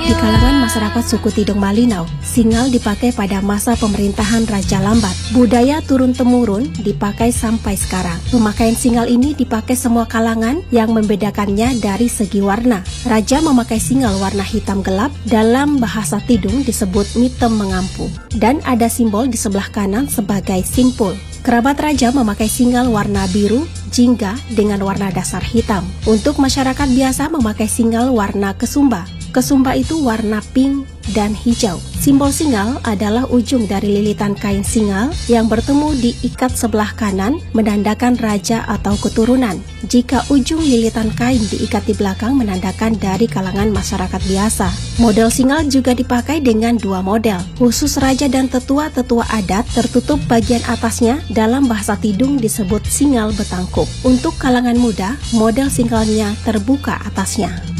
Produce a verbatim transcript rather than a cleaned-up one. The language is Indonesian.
Di kalangan masyarakat suku Tidung Malinau, singal dipakai pada masa pemerintahan Raja Lambat. Budaya turun-temurun dipakai sampai sekarang. Pemakaian singal ini dipakai semua kalangan yang membedakannya dari segi warna. Raja memakai singal warna hitam gelap, dalam bahasa Tidung disebut mitem mengampu. Dan ada simbol di sebelah kanan sebagai simpul. Kerabat raja memakai singal warna biru, jingga dengan warna dasar hitam. Untuk masyarakat biasa memakai singal warna kesumba. Kesumba itu warna pink dan hijau. Simbol singal adalah ujung dari lilitan kain singal yang bertemu di ikat sebelah kanan menandakan raja atau keturunan. Jika ujung lilitan kain diikat di belakang menandakan dari kalangan masyarakat biasa. Model singal juga dipakai dengan dua model. Khusus raja dan tetua-tetua adat tertutup bagian atasnya, dalam bahasa Tidung disebut singal betangkup. Untuk kalangan muda, model singalnya terbuka atasnya.